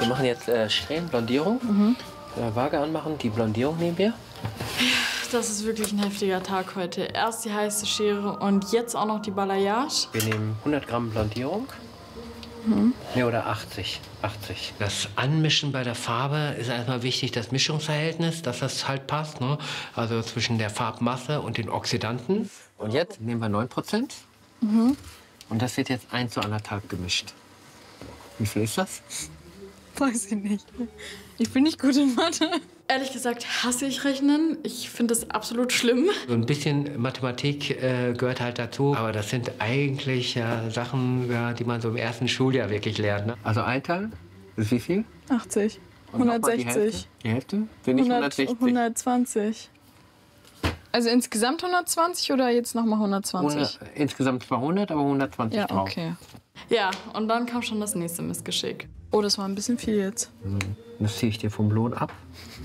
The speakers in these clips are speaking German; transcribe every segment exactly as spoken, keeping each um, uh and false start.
Wir machen jetzt äh, Strähnen, Blondierung. Mhm. Äh, Waage anmachen, die Blondierung nehmen wir. Das ist wirklich ein heftiger Tag heute. Erst die heiße Schere und jetzt auch noch die Balayage. Wir nehmen hundert Gramm Blondierung. Mhm. Ne, oder achtzig. achtzig. Das Anmischen bei der Farbe ist erstmal wichtig, das Mischungsverhältnis, dass das halt passt. Ne? Also zwischen der Farbmasse und den Oxidanten. Und jetzt nehmen wir neun Prozent. Mhm. Und das wird jetzt eins zu anderthalb gemischt. Wie viel ist das? Weiß ich nicht. Ich bin nicht gut in Mathe. Ehrlich gesagt hasse ich Rechnen. Ich finde das absolut schlimm. So ein bisschen Mathematik äh, gehört halt dazu. Aber das sind eigentlich äh, Sachen, ja, die man so im ersten Schuljahr wirklich lernt. Ne? Also ein Teil ist wie viel? achtzig. Und hundertsechzig. Die Hälfte? Die Hälfte? Sind nicht hundertsechzig? hundertzwanzig. Also insgesamt hundertzwanzig oder jetzt nochmal hundertzwanzig? hundert, insgesamt zweihundert, aber hundertzwanzig ja, drauf. Okay. Ja, und dann kam schon das nächste Missgeschick. Oh, das war ein bisschen viel jetzt. Also, das ziehe ich dir vom Lohn ab.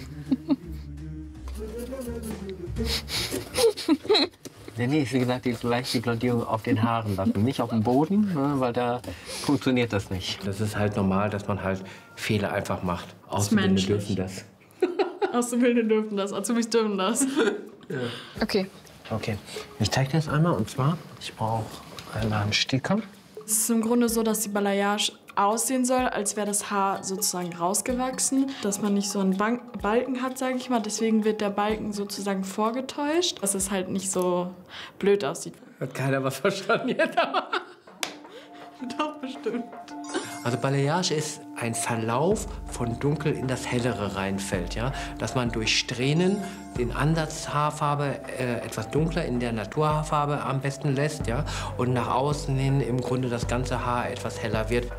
Nee, nee, wie gesagt, die gleich die Blondierung auf den Haaren lassen. Nicht auf dem Boden, ne, weil da funktioniert das nicht. Das ist halt normal, dass man halt Fehler einfach macht. Auszubildende dürfen das. Auszubildende dürfen das, Azubis dürfen das. Ja. Okay. Okay, ich zeige dir das einmal. Und zwar, ich brauche einmal einen Sticker. Es ist im Grunde so, dass die Balayage aussehen soll, als wäre das Haar sozusagen rausgewachsen. Dass man nicht so einen Bank Balken hat, sage ich mal. Deswegen wird der Balken sozusagen vorgetäuscht, dass es halt nicht so blöd aussieht. Hat keiner was verstanden jetzt, aber... Doch, bestimmt. Also Balayage ist ein Verlauf von dunkel in das hellere reinfällt, ja, dass man durch Strähnen den Ansatz Haarfarbe äh, etwas dunkler in der Naturhaarfarbe am besten lässt, ja, und nach außen hin im Grunde das ganze Haar etwas heller wird.